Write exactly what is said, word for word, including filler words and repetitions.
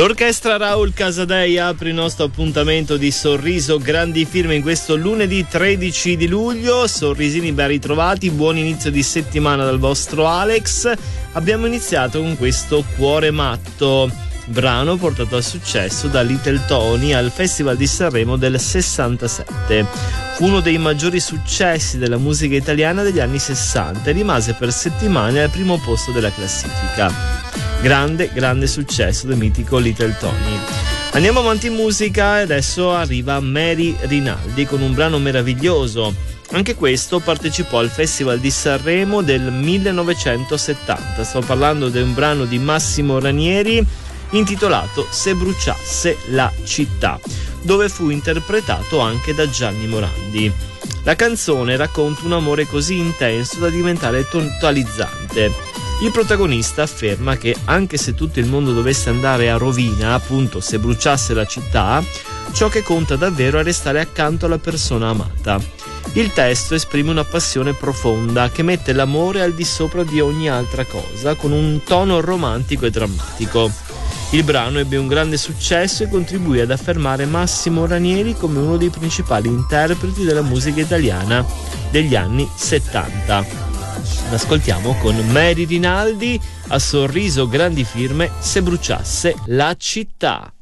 L'orchestra Raul Casadei apre il nostro appuntamento di Sorriso Grandi Firme in questo lunedì tredici di luglio. Sorrisini ben ritrovati, buon inizio di settimana dal vostro Alex. Abbiamo iniziato con questo Cuore Matto, brano portato a successo da Little Tony al Festival di Sanremo del sessantasette. Fu uno dei maggiori successi della musica italiana degli anni sessanta e rimase per settimane al primo posto della classifica. Grande, grande successo del mitico Little Tony. Andiamo avanti in musica e adesso arriva Mary Rinaldi con un brano meraviglioso. Anche questo partecipò al Festival di Sanremo del millenovecentosettanta. Sto parlando di un brano di Massimo Ranieri intitolato Se bruciasse la città, dove fu interpretato anche da Gianni Morandi. La canzone racconta un amore così intenso da diventare totalizzante. Il protagonista afferma che anche se tutto il mondo dovesse andare a rovina, appunto se bruciasse la città, ciò che conta davvero è restare accanto alla persona amata. Il testo esprime una passione profonda che mette l'amore al di sopra di ogni altra cosa, con un tono romantico e drammatico. Il brano ebbe un grande successo e contribuì ad affermare Massimo Ranieri come uno dei principali interpreti della musica italiana degli anni settanta. Ascoltiamo con Mary Rinaldi a Sorriso Grandi Firme Se bruciasse la città.